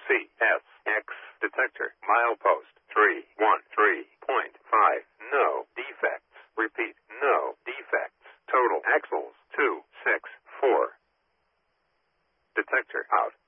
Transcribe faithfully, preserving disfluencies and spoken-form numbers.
C S X detector. Milepost three one three point five. No defects. Repeat, no defects. Total axles two six four. Detector out.